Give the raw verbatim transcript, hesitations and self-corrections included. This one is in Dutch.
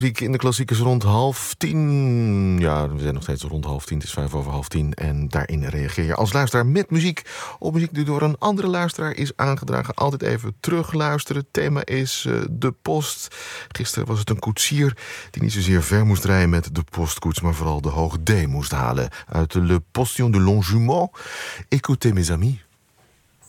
Muziek in de klassiekers rond half tien. Ja, we zijn nog steeds rond half tien. Het is vijf over half tien. En daarin reageer je als luisteraar met muziek op muziek die door een andere luisteraar is aangedragen. Altijd even terugluisteren. Het thema is uh, de post. Gisteren was het een koetsier die niet zozeer ver moest rijden met de postkoets, maar vooral de hoge D moest halen uit Le Postillon de Longjumeau. Écoutez mes amis.